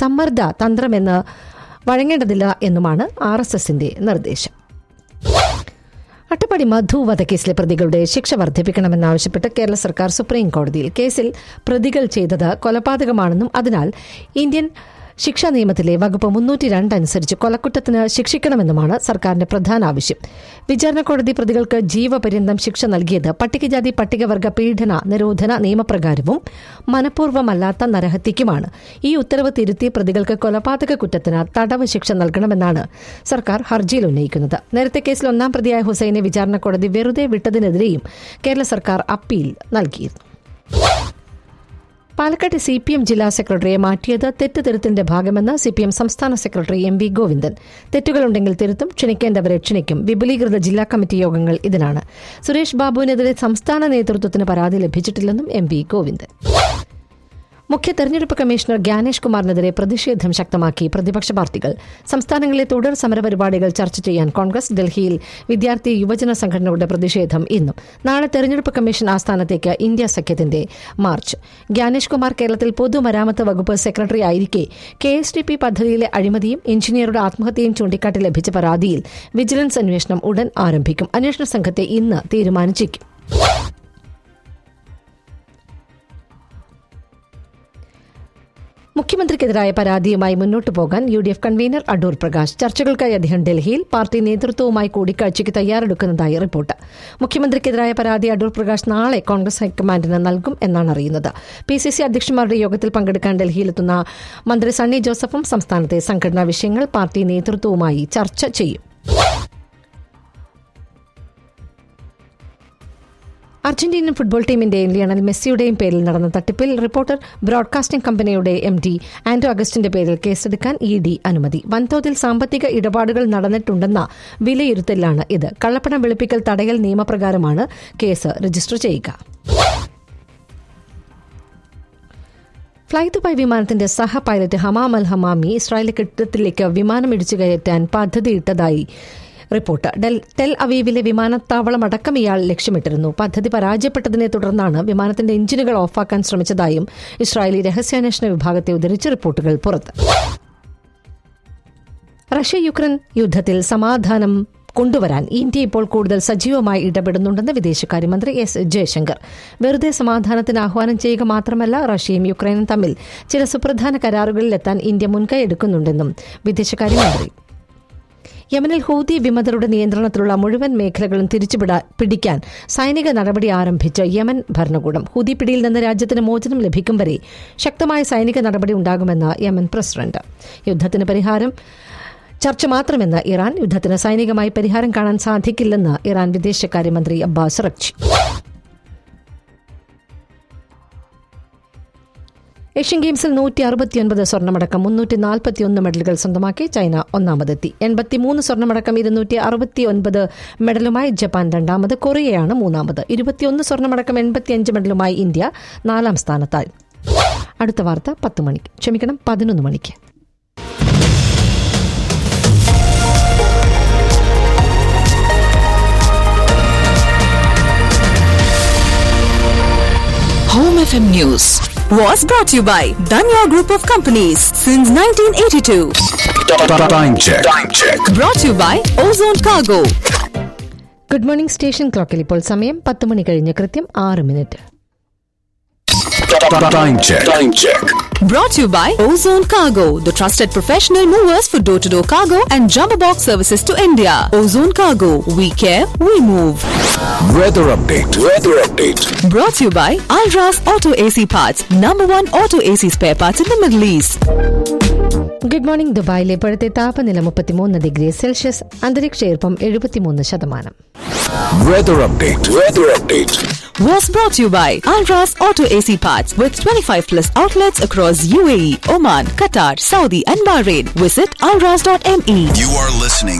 സമ്മർദ്ദ തന്ത്രമെന്ന് വഴങ്ങേണ്ടതില്ല എന്നുമാണ് RSSന്റെ നിർദ്ദേശം. അട്ടപ്പാടി മധു വധക്കേസിലെ പ്രതികളുടെ ശിക്ഷ വർദ്ധിപ്പിക്കണമെന്നാവശ്യപ്പെട്ട് കേരള സർക്കാർ സുപ്രീം കോടതിയിൽ. കേസിൽ പ്രതികൾ ചെയ്തത് കൊലപാതകമാണെന്നും അതിനാൽ ഇന്ത്യൻ ശിക്ഷാ നിയമത്തിലെ വകുപ്പ് 302 അനുസരിച്ച് കൊലക്കുറ്റത്തിന് ശിക്ഷിക്കണമെന്നുമാണ് സർക്കാരിന്റെ പ്രധാന ആവശ്യം. വിചാരണ കോടതി പ്രതികൾക്ക് ജീവപര്യന്തം ശിക്ഷ നൽകിയത് പട്ടികജാതി പട്ടികവർഗ പീഡന നിരോധന നിയമപ്രകാരവും മനഃപൂർവ്വമല്ലാത്ത നരഹത്യക്കുമാണ്. ഈ ഉത്തരവ് തിരുത്തി പ്രതികൾക്ക് കൊലപാതക കുറ്റത്തിന് തടവ് ശിക്ഷ നൽകണമെന്നാണ് സർക്കാർ ഹർജിയിൽ ഉന്നയിക്കുന്നത്. നേരത്തെ കേസിൽ ഒന്നാം പ്രതിയായ ഹുസൈനെ വിചാരണ കോടതി വെറുതെ വിട്ടതിനെതിരെയും കേരള സർക്കാർ അപ്പീൽ നൽകിയിരുന്നു. പാലക്കാട് CPM ജില്ലാ സെക്രട്ടറിയെ മാറ്റിയത് തെറ്റുതിരുത്തിന്റെ ഭാഗമെന്ന് CPM സംസ്ഥാന സെക്രട്ടറി MV ഗോവിന്ദൻ. തെറ്റുകളുണ്ടെങ്കിൽ തിരുത്തും, ക്ഷണിക്കേണ്ടവരെ ക്ഷണിക്കും. വിപുലീകൃത ജില്ലാ കമ്മിറ്റി യോഗങ്ങൾ ഇതിനാണ്. സുരേഷ് ബാബുവിനെതിരെ സംസ്ഥാന നേതൃത്വത്തിന് പരാതി ലഭിച്ചിട്ടില്ലെന്നും MV ഗോവിന്ദൻ. മുഖ്യ തെരഞ്ഞെടുപ്പ് കമ്മീഷണർ ഗ്യാനേഷ് കുമാറിനെതിരെ പ്രതിഷേധം ശക്തമാക്കി പ്രതിപക്ഷ പാർട്ടികൾ. സംസ്ഥാനങ്ങളിലെ തുടർ സമരപരിപാടികൾ ചർച്ച ചെയ്യാൻ കോൺഗ്രസ്. ഡൽഹിയിൽ വിദ്യാർത്ഥി യുവജന സംഘടനകളുടെ പ്രതിഷേധം ഇന്നും. നാളെ തെരഞ്ഞെടുപ്പ് കമ്മീഷൻ ആസ്ഥാനത്തേക്ക് ഇന്ത്യ സഖ്യത്തിന്റെ മാർച്ച്. ഗ്യാനേഷ് കുമാർ കേരളത്തിൽ പൊതുമരാമത്ത് വകുപ്പ് സെക്രട്ടറി ആയിരിക്കെ KSDP പദ്ധതിയിലെ അഴിമതിയും എഞ്ചിനീയറുടെ ആത്മഹത്യയും ചൂണ്ടിക്കാട്ടി ലഭിച്ച പരാതിയിൽ വിജിലൻസ് അന്വേഷണം ഉടൻ ആരംഭിക്കും. അന്വേഷണ സംഘത്തെ ഇന്ന് തീരുമാനിച്ചേക്കും. മുഖ്യമന്ത്രിക്കെതിരായ പരാതിയുമായി മുന്നോട്ടു പോകാൻ UDF കൺവീനർ അടൂർ പ്രകാശ്. ചർച്ചകൾക്കായി അദ്ദേഹം ഡൽഹിയിൽ പാർട്ടി നേതൃത്വവുമായി കൂടിക്കാഴ്ചയ്ക്ക് തയ്യാറെടുക്കുന്നതായി റിപ്പോർട്ട്. മുഖ്യമന്ത്രിക്കെതിരായ പരാതി അടൂർ പ്രകാശ് നാളെ കോൺഗ്രസ് ഹൈക്കമാൻഡിന് നൽകും എന്നാണ് അറിയുന്നത്. PCC അധ്യക്ഷന്മാരുടെ യോഗത്തിൽ പങ്കെടുക്കാൻ ഡൽഹിയിലെത്തുന്ന മന്ത്രി സണ്ണി ജോസഫും സംസ്ഥാനത്തെ സംഘടനാ വിഷയങ്ങൾ പാർട്ടി നേതൃത്വവുമായി ചർച്ച ചെയ്യും. അർജന്റീനൻ ഫുട്ബോൾ ടീമിന്റെയും ലിയണൽ മെസ്സിയുടെയും പേരിൽ നടന്ന തട്ടിപ്പിൽ റിപ്പോർട്ടർ ബ്രോഡ്കാസ്റ്റിംഗ് കമ്പനിയുടെ MD ആൻഡ്രോ അഗസ്റ്റിന്റെ പേരിൽ കേസെടുക്കാൻ ED അനുമതി. വൻതോതിൽ സാമ്പത്തിക ഇടപാടുകൾ നടന്നിട്ടുണ്ടെന്ന വിലയിരുത്തലാണ് ഇത്. കള്ളപ്പണം വെളുപ്പിക്കൽ തടയൽ നിയമപ്രകാരമാണ് കേസ് രജിസ്റ്റർ ചെയ്യുക. ഫ്ളൈ ദുബായ് വിമാനത്തിന്റെ സഹ പൈലറ്റ് ഹമാം അൽ ഹമാമി ഇസ്രായേലി കെട്ടിടത്തിലേക്ക് വിമാനം ഇടിച്ചു കയറ്റാൻ പദ്ധതിയിട്ടതായി റിപ്പോർട്ട്. ടെൽ അവീവിലെ വിമാനത്താവളമടക്കം ഇയാൾ ലക്ഷ്യമിട്ടിരുന്നു. പദ്ധതി പരാജയപ്പെട്ടതിനെ തുടർന്നാണ് വിമാനത്തിന്റെ എഞ്ചിനുകൾ ഓഫാക്കാൻ ശ്രമിച്ചതായും ഇസ്രായേലി രഹസ്യാന്വേഷണ വിഭാഗത്തെ ഉദ്ധരിച്ച് റിപ്പോർട്ടുകൾ പുറത്ത്. റഷ്യ യുക്രൈൻ യുദ്ധത്തിൽ സമാധാനം കൊണ്ടുവരാൻ ഇന്ത്യ ഇപ്പോൾ കൂടുതൽ സജീവമായി ഇടപെടുന്നുണ്ടെന്ന് വിദേശകാര്യമന്ത്രി S ജയശങ്കർ. വെറുതെ സമാധാനത്തിന് ആഹ്വാനം ചെയ്യുക മാത്രമല്ല, റഷ്യയും യുക്രൈനും തമ്മിൽ ചില സുപ്രധാന കരാറുകളിലെത്താൻ ഇന്ത്യ മുൻകൈ എടുക്കുന്നുണ്ടെന്നും വിദേശകാര്യമന്ത്രി. യമനിൽ ഹൂതി വിമതരുടെ നിയന്ത്രണത്തിലുള്ള മുഴുവൻ മേഖലകളും പിടിക്കാൻ സൈനിക നടപടി ആരംഭിച്ച യമൻ ഭരണകൂടം. ഹൂതി പിടിയിൽ നിന്ന് രാജ്യത്തിന് മോചനം ലഭിക്കും വരെ ശക്തമായ സൈനിക നടപടി ഉണ്ടാകുമെന്ന് യമൻ പ്രസിഡന്റ്. യുദ്ധത്തിന് പരിഹാരം ചർച്ച മാത്രമെന്ന് ഇറാൻ. യുദ്ധത്തിന് സൈനികമായി പരിഹാരം കാണാൻ സാധിക്കില്ലെന്ന് ഇറാൻ വിദേശകാര്യമന്ത്രി അബ്ബാസ് അറഗ്ചി. ഏഷ്യൻ ഗെയിംസിൽ 169 സ്വർണ്ണമടക്കം 341 മെഡലുകൾ സ്വന്തമാക്കി ചൈന ഒന്നാമതെത്തി. 83 സ്വർണ്ണമടക്കം 269 മെഡലുമായി ജപ്പാൻ രണ്ടാമത്. കൊറിയയാണ് മൂന്നാമത്. 21 സ്വർണ്ണമടക്കം 85 മെഡലുമായി ഇന്ത്യ നാലാം സ്ഥാനത്തായി. അടുത്ത വാർത്ത 11 മണിക്ക്. Home FM News was brought to you by Danya Group of Companies since 1982. Time check. Brought to you by Ozone Cargo. Good morning. Station ക്ലോക്കിൽ ഇപ്പോൾ സമയം 10 മണി കഴിഞ്ഞ് കൃത്യം 6 minute. Time check. Brought to you by Ozone Cargo, the trusted professional movers for door-to-door cargo and jumbo box services to India. Ozone Cargo, we care, we move. Weather update. Brought to you by Alras Auto AC Parts, #1 auto AC spare parts in the Middle East. Good morning. ദുബായിലെ ഇപ്പോഴത്തെ താപനില 33 degree Celsius. അന്തരീക്ഷ ഈർപ്പം 73%. Weather update. Was brought to you by Alras Auto AC Parts with 25+ outlets across UAE, Oman, Qatar, Saudi and Bahrain. Visit alras.me. You are listening